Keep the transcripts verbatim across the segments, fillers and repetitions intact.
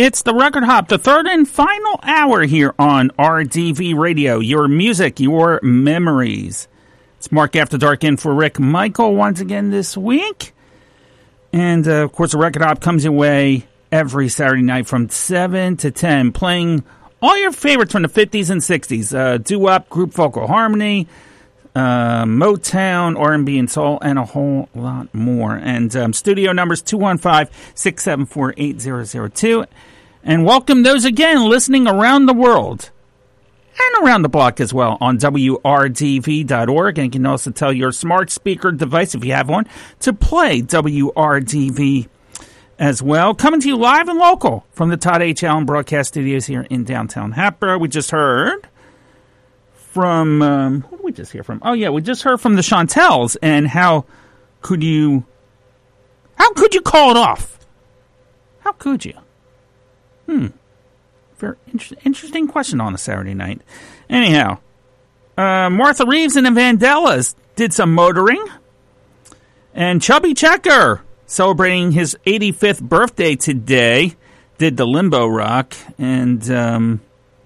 It's the Record Hop, the third and final hour here on R D V Radio. Your music, your memories. It's Mark After Dark in for Rick Michael once again this week. And, uh, of course, the Record Hop comes your way every Saturday night from seven to ten, playing all your favorites from the fifties and sixties. Uh, doo-wop, group vocal harmony, uh, Motown, R and B and soul, and a whole lot more. And um, studio numbers two one five, six seven four, eight zero zero two. And welcome those again listening around the world and around the block as well on W R D V dot org. And you can also tell your smart speaker device, if you have one, to play W R D V as well. Coming to you live and local from the Todd H. Allen Broadcast Studios here in downtown Hatboro. We just heard from, um, who did we just hear from? Oh, yeah, we just heard from the Chantels, and how could you, how could you call it off? How could you? Hmm. Very inter- interesting question on a Saturday night. Anyhow, uh, Martha Reeves and the Vandellas did some motoring, and Chubby Checker, celebrating his eighty-fifth birthday today, did the Limbo Rock, and um,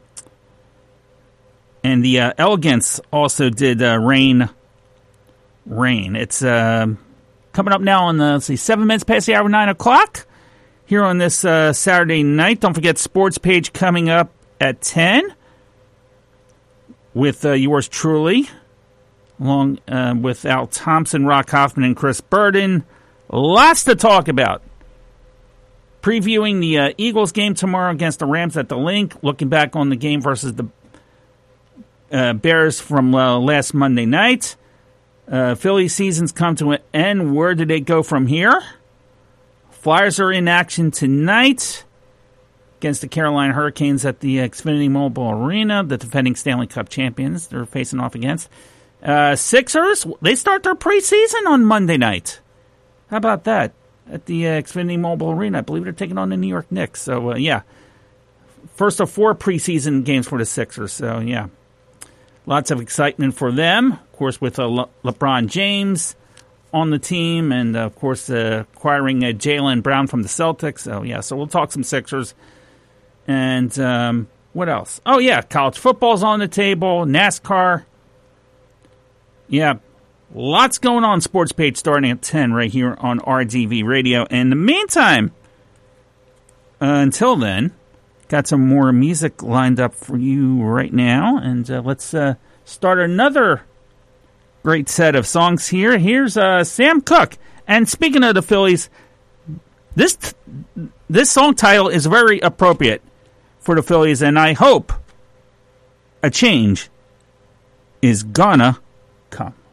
and the uh, Elegance also did uh, Rain, Rain. It's uh, coming up now on the, let's see, seven minutes past the hour, nine o'clock here on this uh, Saturday night. Don't forget Sports Page coming up at ten with uh, yours truly, along uh, with Al Thompson, Rock Hoffman, and Chris Burden. Lots to talk about. Previewing the uh, Eagles game tomorrow against the Rams at the Link. Looking back on the game versus the uh, Bears from uh, last Monday night. Uh, Philly season's come to an end. Where do they go from here? Flyers are in action tonight against the Carolina Hurricanes at the Xfinity Mobile Arena. The defending Stanley Cup champions they're facing off against. Uh, Sixers, they start their preseason on Monday night. How about that? At the uh, Xfinity Mobile Arena. I believe they're taking on the New York Knicks. So, uh, yeah. First of four preseason games for the Sixers. So, yeah. Lots of excitement for them. Of course, with uh, Le- LeBron James on the team. And, uh, of course, uh, acquiring uh, Jaylen Brown from the Celtics. So, yeah. So, we'll talk some Sixers. And um, what else? Oh, yeah. College football's on the table. NASCAR. Yeah. Lots going on Sports Page starting at ten right here on R D V Radio. In the meantime, uh, until then, got some more music lined up for you right now. And uh, let's uh, start another great set of songs here. Here's uh, Sam Cooke. And speaking of the Phillies, this, this song title is very appropriate for the Phillies. And I hope a change is gonna come.